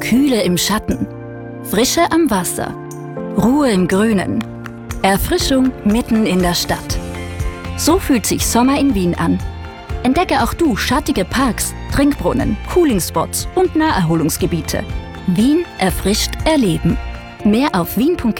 Kühle im Schatten, Frische am Wasser, Ruhe im Grünen, Erfrischung mitten in der Stadt. So fühlt sich Sommer in Wien an. Entdecke auch du schattige Parks, Trinkbrunnen, Cooling-Spots und Naherholungsgebiete. Wien erfrischt erleben. Mehr auf wien.at.